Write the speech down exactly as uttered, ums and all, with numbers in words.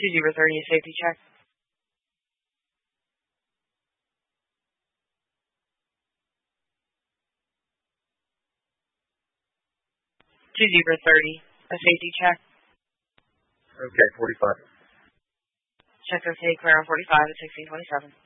two zero thirty, a safety check. two zero thirty, a safety check. Okay, forty-five. Check okay, clear on forty-five at sixteen twenty-seven.